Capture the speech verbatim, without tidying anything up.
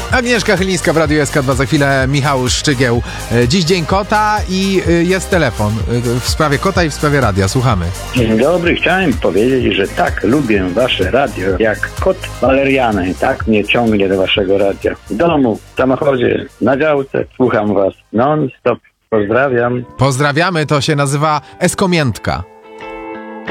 Agnieszka Chylińska w Radiu S K dwa, za chwilę Michał Szczygieł. Dziś Dzień Kota i jest telefon w sprawie kota i w sprawie radia. Słuchamy. Dzień dobry, chciałem powiedzieć, że tak lubię wasze radio, jak kot waleriany, tak mnie ciągnie do waszego radia. W domu, w samochodzie, na działce, słucham was non stop. Pozdrawiam. Pozdrawiamy, to się nazywa Eskomiętka.